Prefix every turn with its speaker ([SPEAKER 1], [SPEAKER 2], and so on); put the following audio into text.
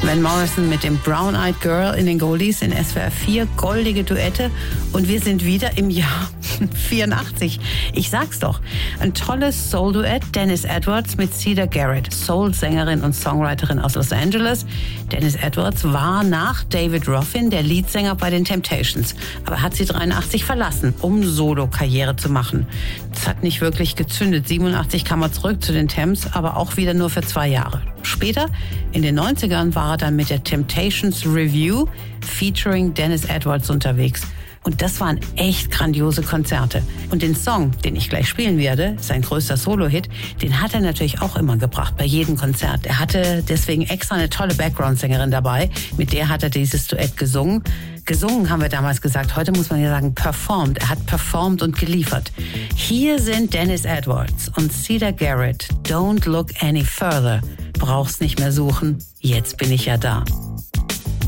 [SPEAKER 1] Van Morrison mit dem Brown Eyed Girl in den Goldies in SWR 4, goldige Duette. Und wir sind wieder im Jahr 84. Ich sag's doch. Ein tolles Soul-Duett, Dennis Edwards mit Cedar Garrett, Soul-Sängerin und Songwriterin aus Los Angeles. Dennis Edwards war nach David Ruffin der Leadsänger bei den Temptations, aber hat sie 83 verlassen, um Solo-Karriere zu machen. Das hat nicht wirklich gezündet. 87 kam er zurück zu den Temps, aber auch wieder nur für 2 Jahre. Später, in den 90ern, war er dann mit der Temptations Review featuring Dennis Edwards unterwegs. Und das waren echt grandiose Konzerte. Und den Song, den ich gleich spielen werde, sein größter Solo-Hit, den hat er natürlich auch immer gebracht, bei jedem Konzert. Er hatte deswegen extra eine tolle Background-Sängerin dabei, mit der hat er dieses Duett gesungen. Gesungen haben wir damals gesagt, heute muss man ja sagen performt. Er hat performt und geliefert. Hier sind Dennis Edwards und Cedar Garrett, Don't Look Any Further. Brauchst nicht mehr suchen, jetzt bin ich ja da.